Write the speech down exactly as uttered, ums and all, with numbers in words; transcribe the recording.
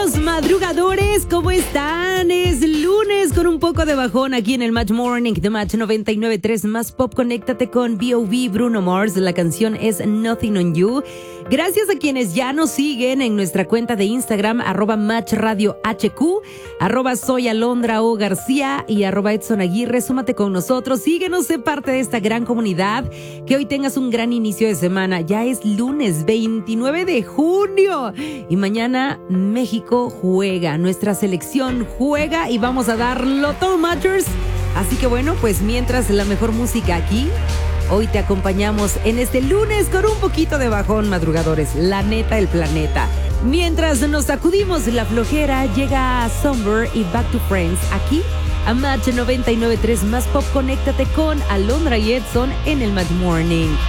Queridos madrugadores, ¿cómo están? Es lunes con un poco de bajón aquí en el Match Morning de Match noventa y nueve punto tres Más Pop. Conéctate con B O B Bruno Mars. La canción es Nothing on You. Gracias a quienes ya nos siguen en nuestra cuenta de Instagram, arroba Match Radio H Q, arroba Soy Alondra O García y arroba Edson Aguirre. Súmate con nosotros, síguenos, sé parte de esta gran comunidad. Que hoy tengas un gran inicio de semana. Ya es lunes veintinueve de junio y mañana México juega, nuestra selección juega y vamos a darlo todo, Matchers. Así que bueno, pues mientras la mejor música aquí, hoy te acompañamos en este lunes con un poquito de bajón, madrugadores, la neta el planeta. Mientras nos sacudimos la flojera, llega Somber y Back to Friends aquí a Match noventa y nueve punto tres Más Pop. Conéctate con Alondra y Edson en el Match Morning.